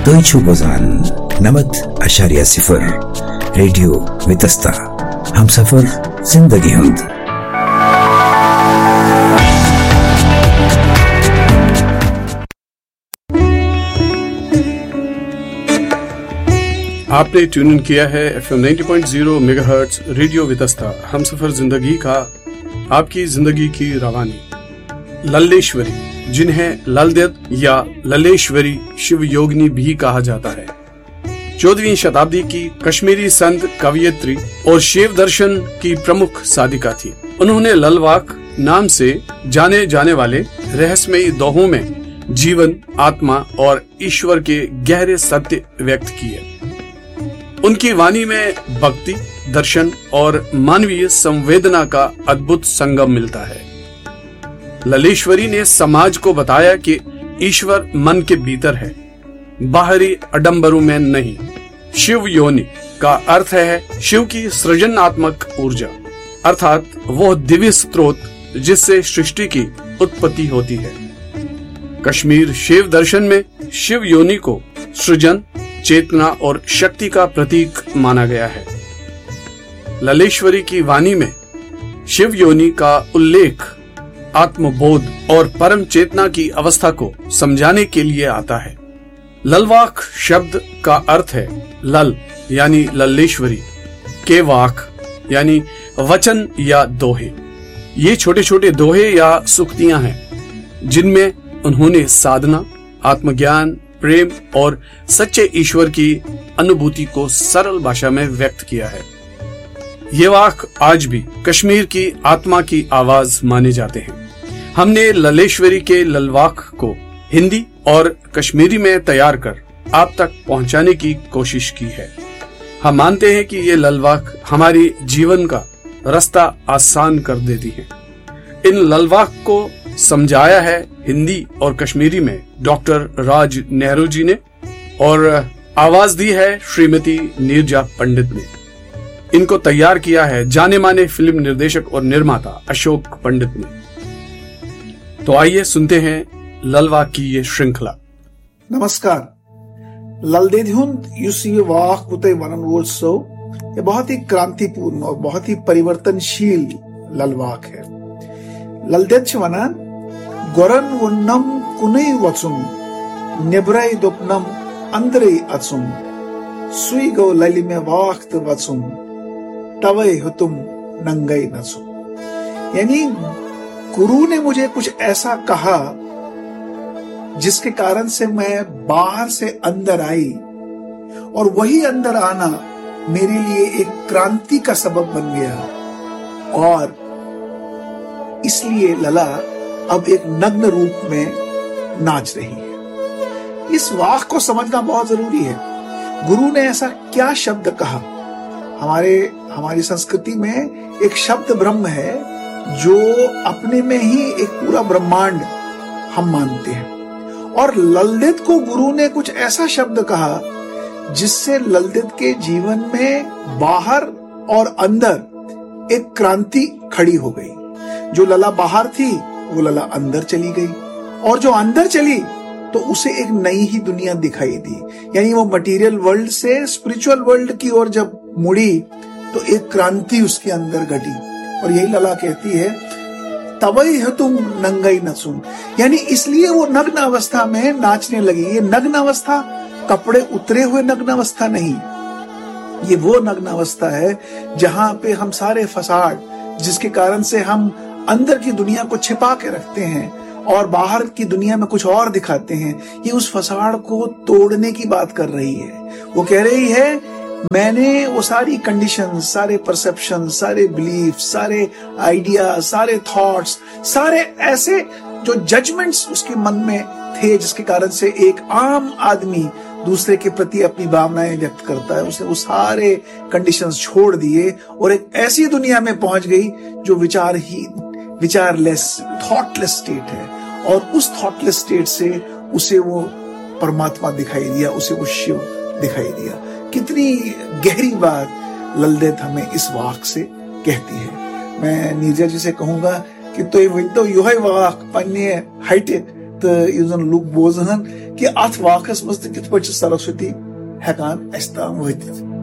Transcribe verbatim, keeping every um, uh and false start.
Deutsche Gozan नमत अशारिया सिफर radio Vitasta हम सफर जिंदगी हुंद। आपने ट्यून इन किया है एफ एम नब्बे point zero megahertz radio Vitasta हम सफर जिंदगी का, आपकी जिंदगी की रवानी। लल्लेश्वरी, जिन्हें ललदेव या लल्लेश्वरी शिव योगिनी भी कहा जाता है, चौदहवीं शताब्दी की कश्मीरी संत कवयित्री और शिव दर्शन की प्रमुख साधिका थी। उन्होंने ललवाक नाम से जाने जाने वाले रहस्यमयी दोहों में जीवन, आत्मा और ईश्वर के गहरे सत्य व्यक्त किए। उनकी वाणी में भक्ति, दर्शन और मानवीय संवेदना का अद्भुत संगम मिलता है। लल्लेश्वरी ने समाज को बताया कि ईश्वर मन के भीतर है, बाहरी आडंबरों में नहीं। शिव योनि का अर्थ है शिव की सृजनात्मक ऊर्जा, अर्थात वो दिव्य स्रोत जिससे सृष्टि की उत्पत्ति होती है। कश्मीर शिव दर्शन में शिव योनि को सृजन, चेतना और शक्ति का प्रतीक माना गया है। लल्लेश्वरी की वाणी में शिव योनि का उल्लेख आत्मबोध और परम चेतना की अवस्था को समझाने के लिए आता है। ललवाक शब्द का अर्थ है लल यानी लल्लेश्वरी, के वाक यानी वचन या दोहे। ये छोटे छोटे दोहे या सुक्तियां हैं जिनमें उन्होंने साधना, आत्मज्ञान, प्रेम और सच्चे ईश्वर की अनुभूति को सरल भाषा में व्यक्त किया है। ये वाक आज भी कश्मीर की आत्मा की आवाज माने जाते हैं। हमने लल्लेश्वरी के ललवाक को हिंदी और कश्मीरी में तैयार कर आप तक पहुंचाने की कोशिश की है। हम मानते हैं कि ये ललवाक हमारी जीवन का रास्ता आसान कर देती हैं। इन ललवाक को समझाया है हिंदी और कश्मीरी में डॉक्टर राज नेहरू जी ने और आवाज दी है श्रीमती नीरजा पंडित ने। इनको तैयार किया है जाने माने फिल्म निर्देशक और निर्माता अशोक पंडित ने। तो आइए सुनते हैं ललवाक की ये श्रृंखला। नमस्कार। ललदेध्युंत युसी वाक उते वननवोत्सव ये बहुत ही क्रांतिपूर्ण और बहुत ही परिवर्तनशील ललवाक है। ललदेच वनन गोरन वन्नम कुनै वचुम नेब्राई दोपनम अंदरे अचुम सुई गो लली में वाक्त वचुम तवै हुतुम नंगई नचुम। यानी गुरु ने मुझे कुछ ऐसा कहा जिसके कारण से मैं बाहर से अंदर आई और वही अंदर आना मेरे लिए एक क्रांति का सबब बन गया और इसलिए लला अब एक नग्न रूप में नाच रही है। इस वाक को समझना बहुत जरूरी है। गुरु ने ऐसा क्या शब्द कहा? हमारे हमारी संस्कृति में एक शब्द ब्रह्म है जो अपने में ही एक पूरा ब्रह्मांड हम मानते हैं और ललदेव को गुरु ने कुछ ऐसा शब्द कहा जिससे ललदेव के जीवन में बाहर और अंदर एक क्रांति खड़ी हो गई। जो लला बाहर थी वो लला अंदर चली गई और जो अंदर चली तो उसे एक नई ही दुनिया दिखाई दी। यानी वो मटेरियल वर्ल्ड से स्पिरिचुअल वर्ल्ड की ओर जब मुड़ी तो एक क्रांति उसके अंदर घटी और यही लला कहती है तवई है तुम नंगई नचुम। यानी इसलिए वो नग्न अवस्था में नाचने लगी। ये नग्न अवस्था कपड़े उतरे हुए नग्न अवस्था नहीं, ये वो नग्न अवस्था है जहां पे हम सारे फसाड जिसके कारण से हम अंदर की दुनिया को छिपा के रखते हैं और बाहर की दुनिया में कुछ और दिखाते हैं, ये उस फसाड को तोड़ने की बात कर रही है। वो कह रही है मैंने वो सारी कंडीशन, सारे परसेप्शन, सारे बिलीफ, सारे आइडिया, सारे थॉट्स, सारे ऐसे जो जजमेंट्स उसके मन में थे जिसके कारण से एक आम आदमी दूसरे के प्रति अपनी भावनाएं व्यक्त करता है, उसने वो सारे कंडीशंस छोड़ दिए और एक ऐसी दुनिया में पहुंच गई जो विचारहीन, विचारलेस, थॉटलेस स्टेट है और उस थॉटलेस स्टेट से उसे वो परमात्मा दिखाई दिया, उसे वो शिव दिखाई दिया। कितनी गहरी बात ललदेव हमें इस वाक से कहती है। मैं नीरजा जी से कहूंगा कि तो ये तो युह वाक पन्ने हाइटे तो युस जन लुक बोजन कि अत वाकस मज कित पे सरस्वती हेकान अस ताम वातित।